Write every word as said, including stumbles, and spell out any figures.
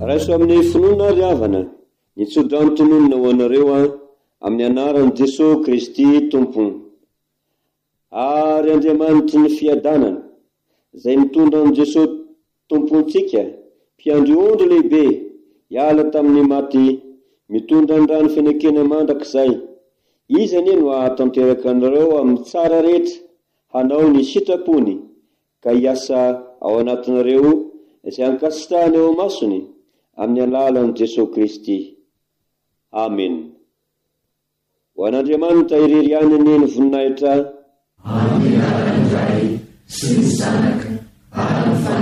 raiso amin'ny finoana ry havana nitsodra nitononona ho anareo a amin'ny anaran'i Jesosy Kristy tompony. Ary Andriamanitry ny fiadanana izay mitondra an' Jesosy tompontsika mpiandry ondry lehibe hiala tamin'ny maty, mitondra ny rano fenekena mandrakizay, izy anie no ahatanteraka anareo amin'ny tsara rehetra hanao ny sitrapony ka hiasa ao anatinareo izay ankasitrahany eo masony amin'ny alalan'i Jesosy Kristy. Amen. Ho an'Andriamanitra irery ihany ny voninahitra. Amin'ny anaran'ny Ray sy ny Zanaka ary ny